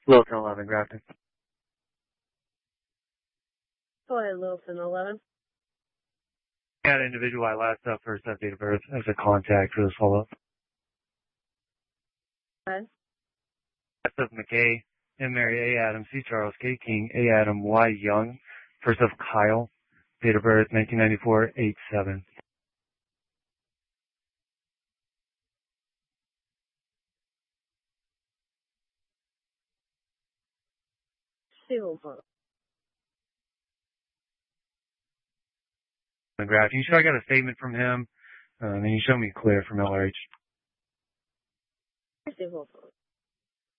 Wilson 11, Grafton. Go ahead, Wilson 11. Got an individual I last first date of birth as a contact for this follow-up. Okay. Last of McKay, M. Mary A. Adams, C. Charles K. King, A. Adam Y. Young, first of Kyle, date of birth 1994, 8/7. Silver. McGrath, you sure I got a statement from him? And then you show me clear from LRH. Silver.